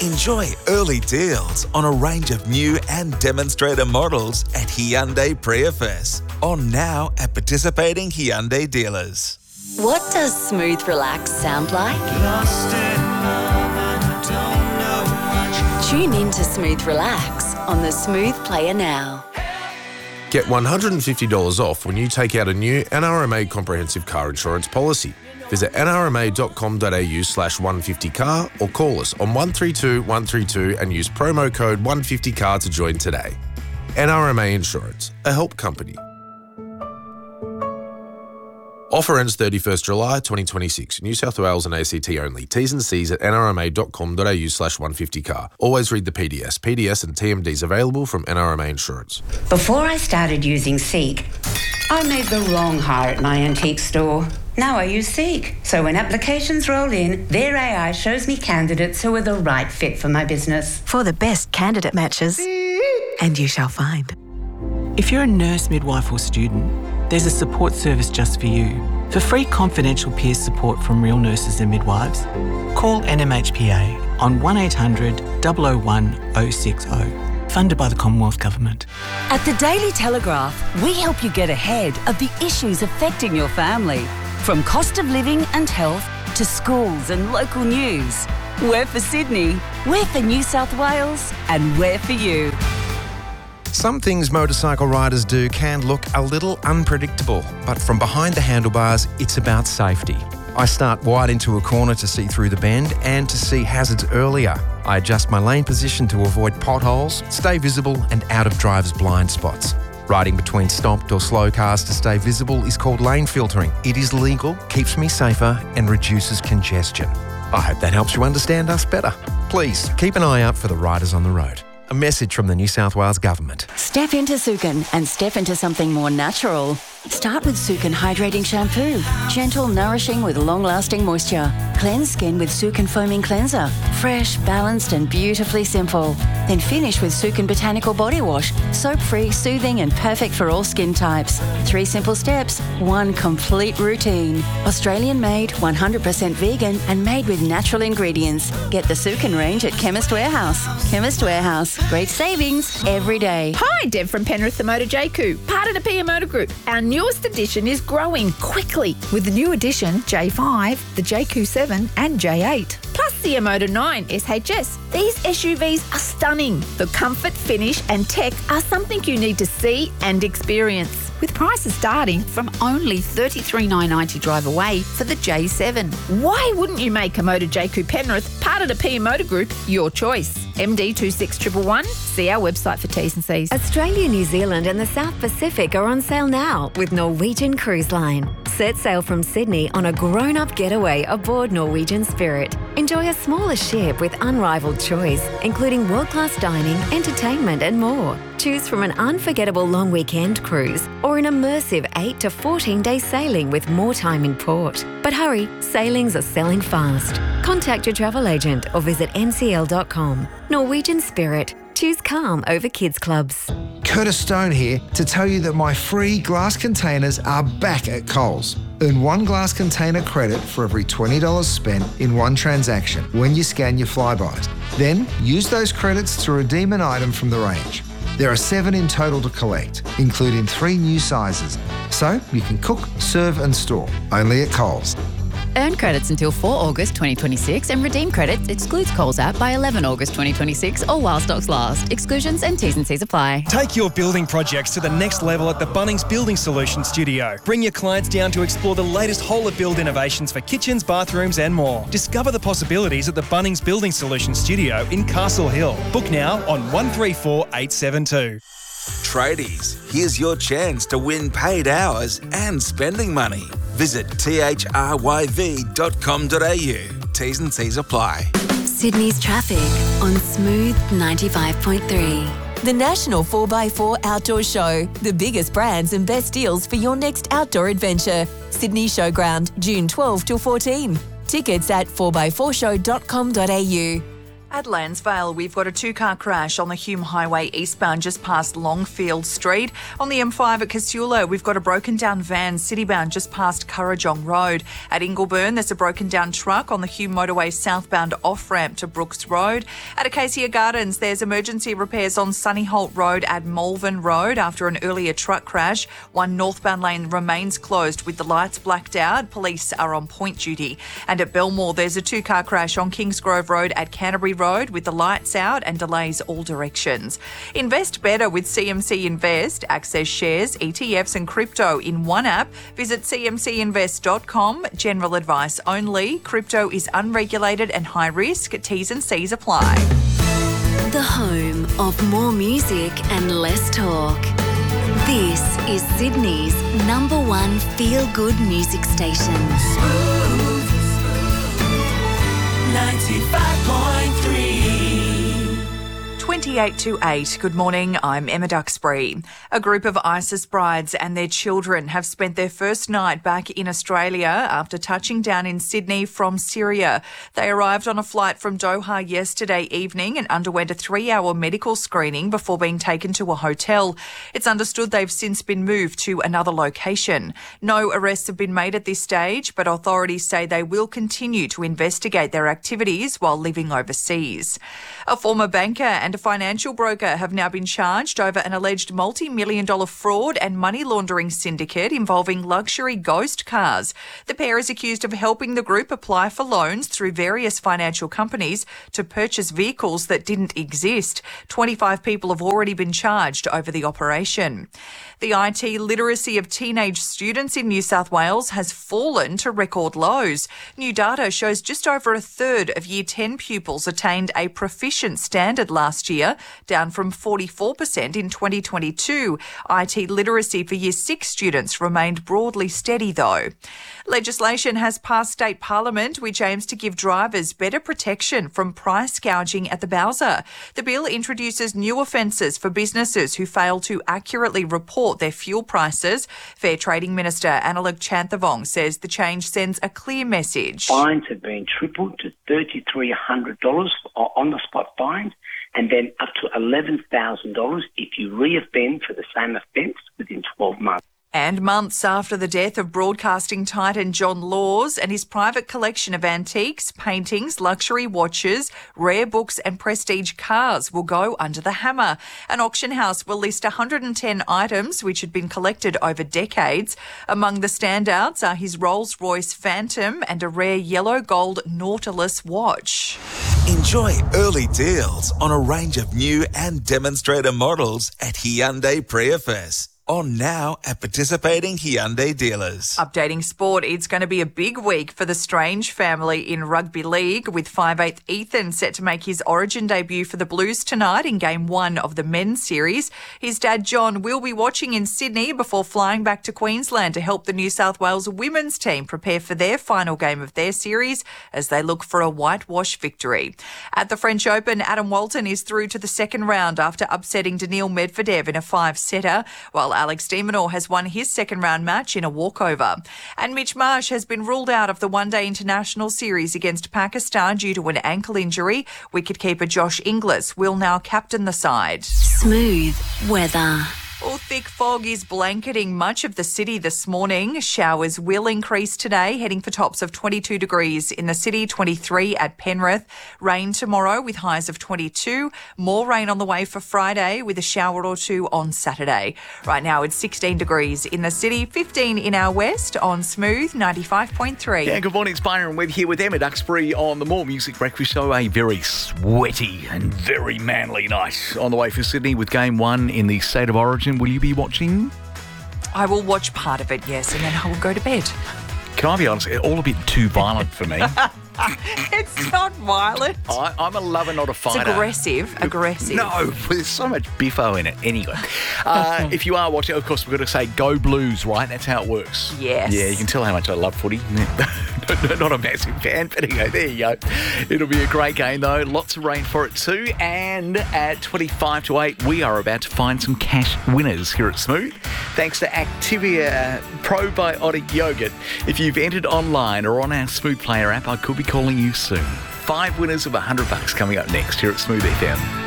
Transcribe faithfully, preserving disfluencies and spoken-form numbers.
Enjoy early deals on a range of new and demonstrator models at Hyundai Prius. On now at participating Hyundai dealers. What does smooth relax sound like? Lost in love and don't know much. Tune in to Smooth Relax on the Smooth Player now. Get one hundred fifty dollars off when you take out a new N R M A comprehensive car insurance policy. Visit nrma.com.au slash 150car or call us on one three two one three two and use promo code one fifty car to join today. N R M A Insurance, a help company. Offer ends thirty-first July twenty twenty-six. New South Wales and A C T only. T's and C's at nrma.com.au slash 150car. Always read the P D S. P D S and T M Ds available from N R M A Insurance. Before I started using Seek, I made the wrong hire at my antique store. Now I use Seek. So when applications roll in, their A I shows me candidates who are the right fit for my business. For the best candidate matches, and you shall find. If you're a nurse, midwife or student, there's a support service just for you. For free confidential peer support from real nurses and midwives, call N M H P A on one eight hundred, double oh one, oh six oh. Funded by the Commonwealth Government. At the Daily Telegraph, we help you get ahead of the issues affecting your family. From cost of living and health to schools and local news. We're for Sydney, we're for New South Wales, and we're for you. Some things motorcycle riders do can look a little unpredictable, but from behind the handlebars, it's about safety. I start wide into a corner to see through the bend and to see hazards earlier. I adjust my lane position to avoid potholes, stay visible and out of drivers' blind spots. Riding between stopped or slow cars to stay visible is called lane filtering. It is legal, keeps me safer and reduces congestion. I hope that helps you understand us better. Please keep an eye out for the riders on the road. A message from the New South Wales Government. Step into Sukin and step into something more natural. Start with Sukin Hydrating Shampoo. Gentle, nourishing with long-lasting moisture. Cleanse skin with Sukin Foaming Cleanser. Fresh, balanced and beautifully simple. Then finish with Sukin Botanical Body Wash. Soap-free, soothing and perfect for all skin types. Three simple steps, one complete routine. Australian-made, one hundred percent vegan and made with natural ingredients. Get the Sukin range at Chemist Warehouse. Chemist Warehouse. Great savings every day. Hi, Deb from Penrith the Motor J Q, part of the P M Motor Group. Our newest edition is growing quickly with the new edition J five, the J Q seven and J eight. Plus the Emoda nine S H S. These S U Vs are stunning. The comfort, finish and tech are something you need to see and experience. With prices starting from only thirty-three thousand nine hundred ninety drive away for the J seven. Why wouldn't you make Emoda J Q Penrith part of the P M Motor Group your choice? M D two six one one one. See our website for T's and C's. Australia, New Zealand and the South Pacific are on sale now with Norwegian Cruise Line. Set sail from Sydney on a grown-up getaway aboard Norwegian Spirit. Enjoy a smaller ship with unrivaled choice, including world-class dining, entertainment and more. Choose from an unforgettable long weekend cruise or an immersive eight to fourteen day sailing with more time in port. But hurry, sailings are selling fast. Contact your travel agent or visit n c l dot com. Norwegian Spirit. Choose calm over kids clubs. Curtis Stone here to tell you that my free glass containers are back at Coles. Earn one glass container credit for every twenty dollars spent in one transaction when you scan your Flybys. Then use those credits to redeem an item from the range. There are seven in total to collect, including three new sizes. So you can cook, serve and store, only at Coles. Earn credits until four August twenty twenty-six and redeem credits excludes Coles app by eleven August twenty twenty-six or while stocks last. Exclusions and T's and C's apply. Take your building projects to the next level at the Bunnings Building Solutions Studio. Bring your clients down to explore the latest whole-of-build innovations for kitchens, bathrooms and more. Discover the possibilities at the Bunnings Building Solutions Studio in Castle Hill. Book now on one three four eight seven two. Tradies, here's your chance to win paid hours and spending money. Visit t h r y v dot com dot a u. T's and C's apply. Sydney's traffic on Smooth ninety-five point three. The National four by four Outdoor Show. The biggest brands and best deals for your next outdoor adventure. Sydney Showground, June twelfth till fourteen. Tickets at four by four show dot com dot a u. At Landsvale, we've got a two-car crash on the Hume Highway eastbound just past Longfield Street. On the M five at Casula, we've got a broken-down van citybound just past Currajong Road. At Ingleburn, there's a broken-down truck on the Hume Motorway southbound off-ramp to Brooks Road. At Acacia Gardens, there's emergency repairs on Sunnyholt Road at Malvern Road after an earlier truck crash. One northbound lane remains closed with the lights blacked out. Police are on point duty. And at Belmore, there's a two-car crash on Kingsgrove Road at Canterbury Road with the lights out and delays all directions. Invest better with C M C Invest. Access shares, E T Fs and crypto in one app. Visit c m c invest dot com. General advice only. Crypto is unregulated and high risk. T's and C's apply. The home of more music and less talk. This is Sydney's number one feel-good music station. ninety-five point three. twenty-eight to eight. Good morning, I'm Emma Duxbury. A group of ISIS brides and their children have spent their first night back in Australia after touching down in Sydney from Syria. They arrived on a flight from Doha yesterday evening and underwent a three-hour medical screening before being taken to a hotel. It's understood they've since been moved to another location. No arrests have been made at this stage, but authorities say they will continue to investigate their activities while living overseas. A former banker and a financial broker have now been charged over an alleged multi-million dollar fraud and money laundering syndicate involving luxury ghost cars. The pair is accused of helping the group apply for loans through various financial companies to purchase vehicles that didn't exist. twenty-five people have already been charged over the operation. The I T literacy of teenage students in New South Wales has fallen to record lows. New data shows just over a third of Year ten pupils attained a proficient standard last year, down from forty-four percent in twenty twenty-two. I T literacy for Year six students remained broadly steady though. Legislation has passed state parliament which aims to give drivers better protection from price gouging at the Bowser. The bill introduces new offences for businesses who fail to accurately report their fuel prices. Fair Trading Minister Analog Chanthavong says the change sends a clear message. Fines have been tripled to three thousand three hundred dollars on-the-spot fines, and then up to eleven thousand dollars if you re-offend for the same offence within twelve months. And months after the death of broadcasting titan John Laws and his private collection of antiques, paintings, luxury watches, rare books and prestige cars will go under the hammer. An auction house will list one hundred ten items which had been collected over decades. Among the standouts are his Rolls-Royce Phantom and a rare yellow gold Nautilus watch. Enjoy early deals on a range of new and demonstrator models at Hyundai Prius. On now at participating Hyundai dealers. Updating sport, it's going to be a big week for the Strange family in rugby league, with five eighth Ethan set to make his origin debut for the Blues tonight in game one of the men's series. His dad John will be watching in Sydney before flying back to Queensland to help the New South Wales women's team prepare for their final game of their series as they look for a whitewash victory. At the French Open, Adam Walton is through to the second round after upsetting Daniil Medvedev in a five-setter, while Alex de Minaur has won his second round match in a walkover. And Mitch Marsh has been ruled out of the one-day international series against Pakistan due to an ankle injury. Wicketkeeper Josh Inglis will now captain the side. Smooth weather. Well, thick fog is blanketing much of the city this morning. Showers will increase today, heading for tops of twenty-two degrees in the city, twenty-three at Penrith. Rain tomorrow with highs of twenty-two. More rain on the way for Friday with a shower or two on Saturday. Right now it's sixteen degrees in the city, fifteen in our west on Smooth ninety-five point three. Yeah, good morning. It's Byron Webb here with Emma Duxbury on the More Music Breakfast Show. A very sweaty and very manly night on the way for Sydney with game one in the State of Origin. Will you be watching? I will watch part of it, yes, and then I will go to bed. Can I be honest? It's all a bit too violent for me. It's not violent. I, I'm a lover, not a fighter. It's aggressive. Aggressive. No, there's so much biffo in it. Anyway, uh, if you are watching, of course, we've got to say go Blues, right? That's how it works. Yes. Yeah, you can tell how much I love footy. Not a massive fan, but anyway, there you go. It'll be a great game, though. Lots of rain for it, too. And at twenty-five to eight, we are about to find some cash winners here at Smooth. Thanks to Activia Probiotic Yogurt. If you've entered online or on our Smooth Player app, I could be calling you soon. five winners of one hundred bucks coming up next here at Smooth F M.